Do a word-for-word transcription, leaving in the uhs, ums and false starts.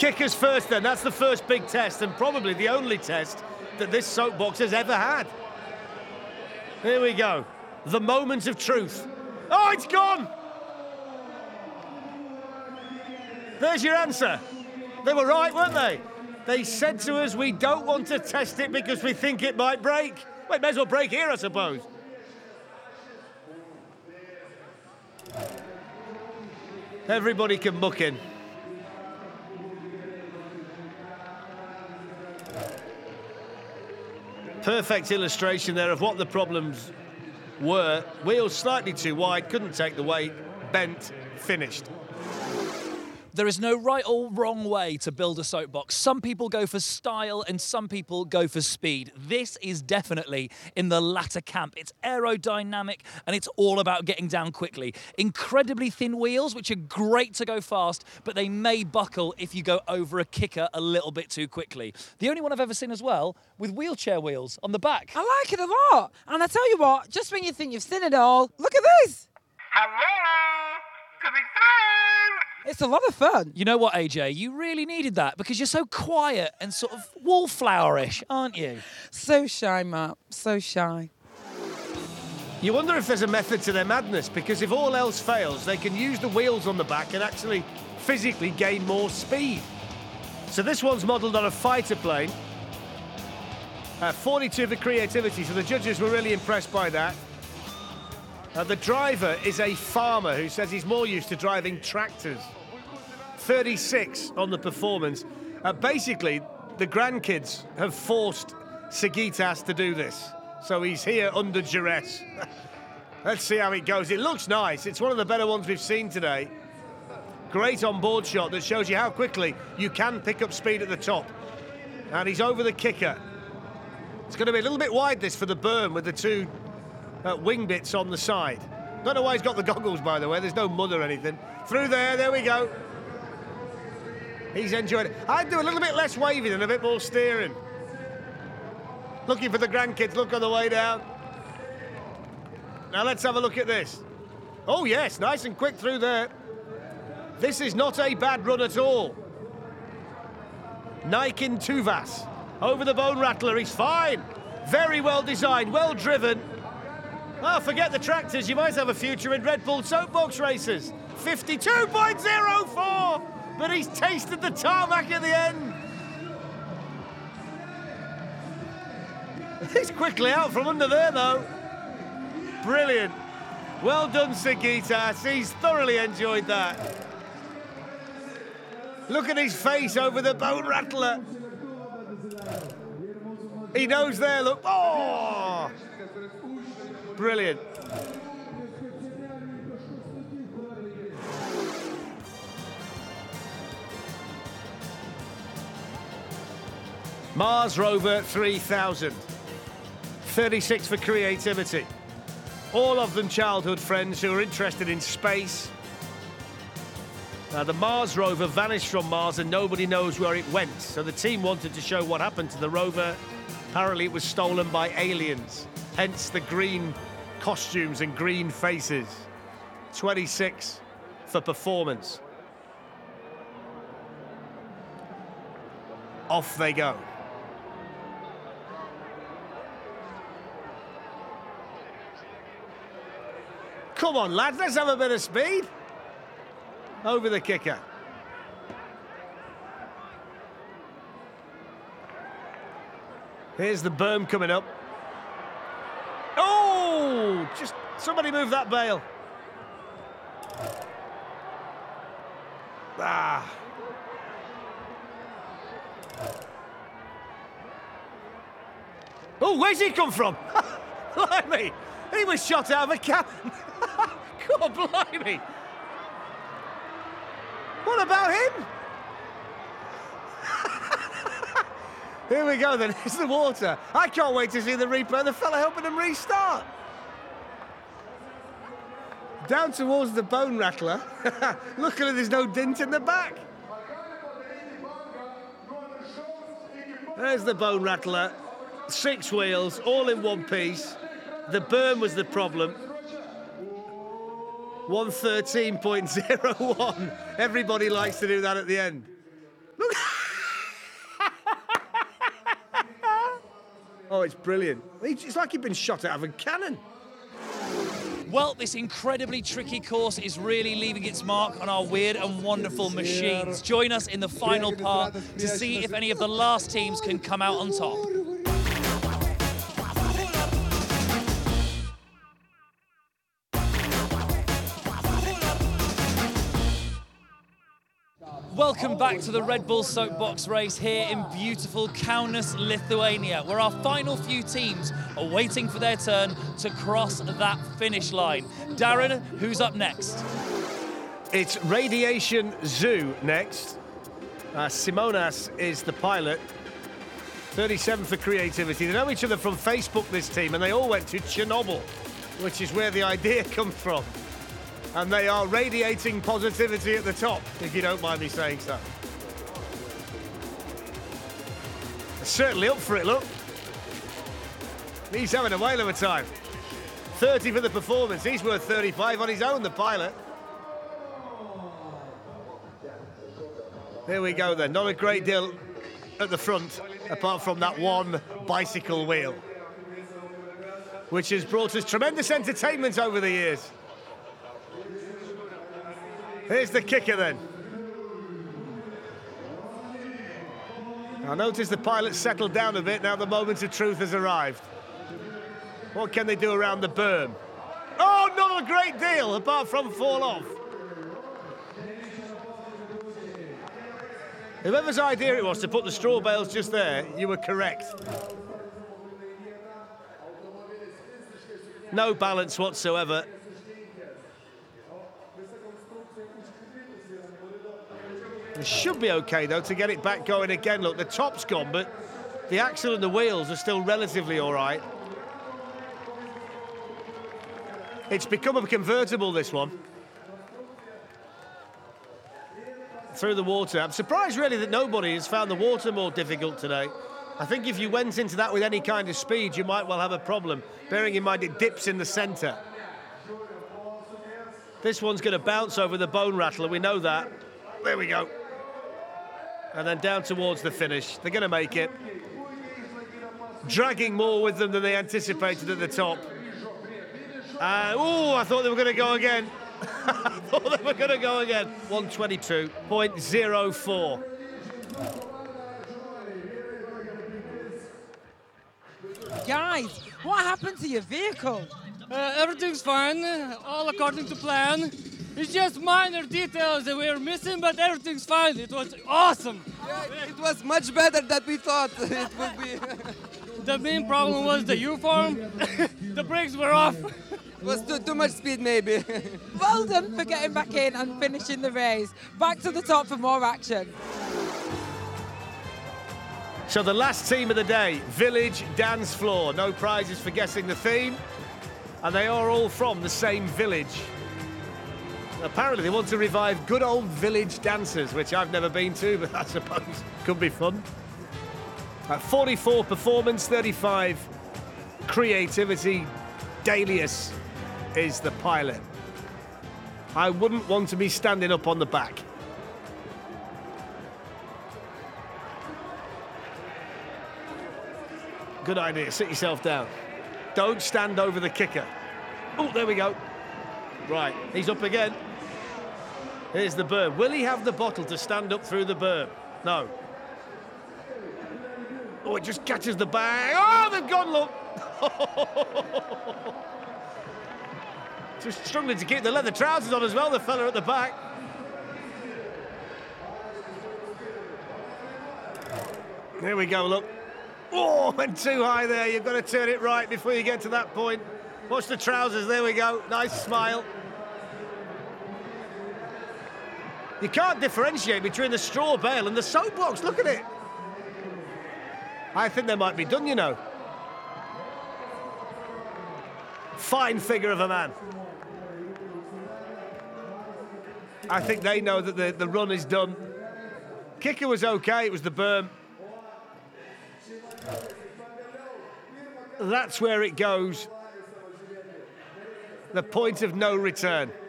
Kickers first then, that's the first big test and probably the only test that this soapbox has ever had. Here we go, the moment of truth. Oh, it's gone! There's your answer. They were right, weren't they? They said to us, we don't want to test it because we think it might break. Well, it may as well break here, I suppose. Everybody can muck in. Perfect illustration there of what the problems were. Wheels slightly too wide, couldn't take the weight, bent, finished. There is no right or wrong way to build a soapbox. Some people go for style and some people go for speed. This is definitely in the latter camp. It's aerodynamic and it's all about getting down quickly. Incredibly thin wheels, which are great to go fast, but they may buckle if you go over a kicker a little bit too quickly. The only one I've ever seen as well with wheelchair wheels on the back. I like it a lot. And I tell you what, just when you think you've seen it all, look at this. Hello, coming through. It's a lot of fun. You know what, A J? You really needed that because you're so quiet and sort of wallflowerish, aren't you? So shy, Matt. So shy. You wonder if there's a method to their madness, because if all else fails, they can use the wheels on the back and actually physically gain more speed. So this one's modelled on a fighter plane. Uh, forty-two for creativity, so the judges were really impressed by that. Uh, the driver is a farmer who says he's more used to driving tractors. thirty-six on the performance. Uh, basically, the grandkids have forced Sagitas to do this. So he's here under duress. Let's see how it goes. It looks nice. It's one of the better ones we've seen today. Great on-board shot that shows you how quickly you can pick up speed at the top. And he's over the kicker. It's going to be a little bit wide, this, for the berm with the two Uh, wing bits on the side. Don't know why he's got the goggles, by the way. There's no mud or anything. Through there, there we go. He's enjoyed it. I'd do a little bit less waving and a bit more steering. Looking for the grandkids, look on the way down. Now let's have a look at this. Oh yes, nice and quick through there. This is not a bad run at all. Naikin Tuvas. Over the bone rattler, he's fine. Very well designed, well driven. Oh, forget the tractors, you might have a future in Red Bull soapbox races. fifty-two point oh four, but he's tasted the tarmac at the end. He's quickly out from under there, though. Brilliant. Well done, Sagitas. He's thoroughly enjoyed that. Look at his face over the bone rattler. He knows there, look. Oh! Brilliant. Mars Rover three thousand. thirty-six for creativity. All of them childhood friends who are interested in space. Now, the Mars rover vanished from Mars and nobody knows where it went. So the team wanted to show what happened to the rover. Apparently it was stolen by aliens. Hence the green costumes and green faces. twenty-six for performance. Off they go. Come on, lads, let's have a bit of speed. Over the kicker. Here's the berm coming up. Oh, just somebody move that bale. Ah. Oh, where's he come from? Blimey, he was shot out of a cannon. God, blimey. What about him? Here we go then, it's the water. I can't wait to see the replay of the fella helping him restart. Down towards the bone rattler. Look at it, there's no dent in the back. There's the bone rattler. Six wheels, all in one piece. The berm was the problem. one thirteen point oh one. Everybody likes to do that at the end. Look. Oh, it's brilliant. It's like he'd been shot out of a cannon. Well, this incredibly tricky course is really leaving its mark on our weird and wonderful machines. Join us in the final part to see if any of the last teams can come out on top. Welcome back to the Red Bull Soapbox race here in beautiful Kaunas, Lithuania, where our final few teams are waiting for their turn to cross that finish line. Darren, who's up next? It's Radiation Zoo next. Uh, Simonas is the pilot. thirty-seven for creativity. They know each other from Facebook, this team, and they all went to Chernobyl, which is where the idea comes from. And they are radiating positivity at the top, if you don't mind me saying so. They're certainly up for it, look. He's having a whale of a time. thirty for the performance. He's worth thirty-five on his own, the pilot. There we go then. Not a great deal at the front, apart from that one bicycle wheel, which has brought us tremendous entertainment over the years. Here's the kicker then. Now notice the pilot settled down a bit, now the moment of truth has arrived. What can they do around the berm? Oh, not a great deal, apart from fall off. Whoever's idea it was to put the straw bales just there, you were correct. No balance whatsoever. It should be okay, though, to get it back going again. Look, the top's gone, but the axle and the wheels are still relatively all right. It's become a convertible, this one. Through the water. I'm surprised, really, that nobody has found the water more difficult today. I think if you went into that with any kind of speed, you might well have a problem, bearing in mind it dips in the centre. This one's going to bounce over the bone rattler, we know that. There we go. And then down towards the finish. They're going to make it. Dragging more with them than they anticipated at the top. Uh, oh, I thought they were going to go again. I thought they were going to go again. one twenty-two point oh four. Guys, what happened to your vehicle? Uh, everything's fine, all according to plan. It's just minor details that we were missing, but everything's fine. It was awesome. Yeah, it was much better than we thought it would be. The main problem was the U-form. The brakes were off. It was too, too much speed, maybe. Well done for getting back in and finishing the race. Back to the top for more action. So the last team of the day, Village Dance Floor. No prizes for guessing the theme. And they are all from the same village. Apparently they want to revive good old village dances, which I've never been to, but I suppose could be fun. At forty-four performance, thirty-five creativity. Dalius is the pilot. I wouldn't want to be standing up on the back. Good idea, sit yourself down. Don't stand over the kicker. Oh, there we go. Right, he's up again. Here's the berm. Will he have the bottle to stand up through the berm? No. Oh, it just catches the bag. Oh, they've gone, look. Just struggling to keep the leather trousers on as well, the fella at the back. There we go, look. Oh, went too high there. You've got to turn it right before you get to that point. Watch the trousers, there we go. Nice smile. You can't differentiate between the straw bale and the soapbox. Look at it. I think they might be done, you know. Fine figure of a man. I think they know that the, the run is done. Kicker was okay, it was the berm. That's where it goes. The point of no return.